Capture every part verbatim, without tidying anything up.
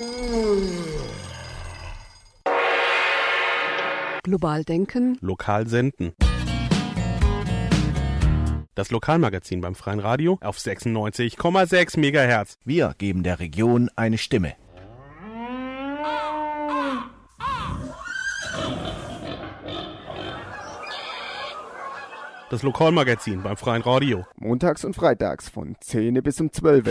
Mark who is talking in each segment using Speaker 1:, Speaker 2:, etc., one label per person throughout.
Speaker 1: Global denken.
Speaker 2: Lokal senden. Das Lokalmagazin beim Freien Radio auf sechsundneunzig Komma sechs Megahertz.
Speaker 3: Wir geben der Region eine Stimme.
Speaker 2: Das Lokalmagazin beim Freien Radio.
Speaker 4: Montags und freitags von zehn bis um zwölf.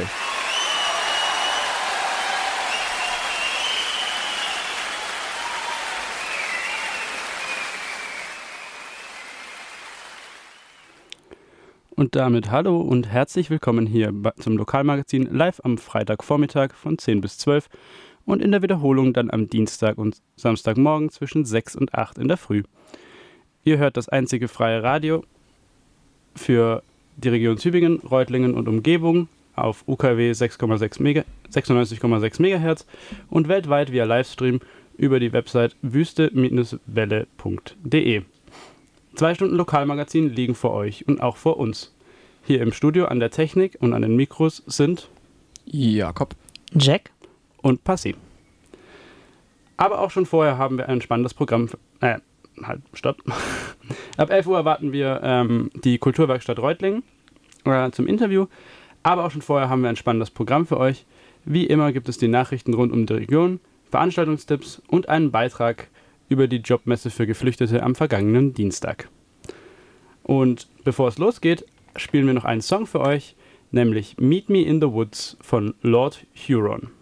Speaker 5: Und damit hallo und herzlich willkommen hier zum Lokalmagazin live am Freitagvormittag von zehn bis zwölf und in der Wiederholung dann am Dienstag und Samstagmorgen zwischen sechs und acht in der Früh. Ihr hört das einzige freie Radio für die Region Tübingen, Reutlingen und Umgebung auf U K W sechsundneunzig Komma sechs Megahertz und weltweit via Livestream über die Website wüste welle punkt de. Zwei Stunden Lokalmagazin liegen vor euch und auch vor uns. Hier im Studio an der Technik und an den Mikros sind
Speaker 6: Jakob,
Speaker 7: Jack
Speaker 5: und Passi. Aber auch schon vorher haben wir ein spannendes Programm. Äh, halt, stopp. Ab elf Uhr erwarten wir ähm, die Kulturwerkstatt Reutlingen äh, zum Interview. Aber auch schon vorher haben wir ein spannendes Programm für euch. Wie immer gibt es die Nachrichten rund um die Region, Veranstaltungstipps und einen Beitrag über die Jobmesse für Geflüchtete am vergangenen Dienstag. Und bevor es losgeht, spielen wir noch einen Song für euch, nämlich Meet Me in the Woods von Lord Huron.